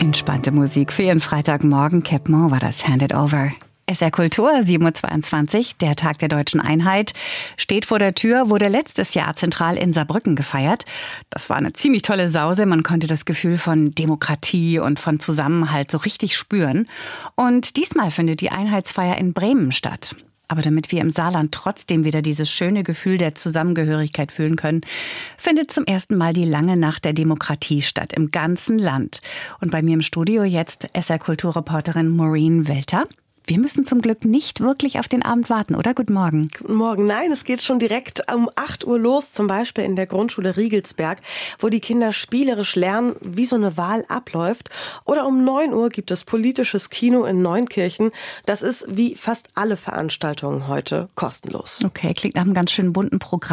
Entspannte Musik für Ihren Freitagmorgen. Cap Mo war das Hand It Over. SR Kultur, 7.22 Uhr, der Tag der Deutschen Einheit, steht vor der Tür, wurde letztes Jahr zentral in Saarbrücken gefeiert. Das war eine ziemlich tolle Sause. Man konnte das Gefühl von Demokratie und von Zusammenhalt so richtig spüren. Und diesmal findet die Einheitsfeier in Bremen statt. Aber damit wir im Saarland trotzdem wieder dieses schöne Gefühl der Zusammengehörigkeit fühlen können, findet zum ersten Mal die lange Nacht der Demokratie statt im ganzen Land. Und bei mir im Studio jetzt SR-Kulturreporterin Maureen Welter. Wir müssen zum Glück nicht wirklich auf den Abend warten, oder? Guten Morgen. Guten Morgen. Nein, es geht schon direkt um 8 Uhr los, zum Beispiel in der Grundschule Riegelsberg, wo die Kinder spielerisch lernen, wie so eine Wahl abläuft. Oder um 9 Uhr gibt es politisches Kino in Neunkirchen. Das ist wie fast alle Veranstaltungen heute kostenlos. Okay, klingt nach einem ganz schön bunten Programm.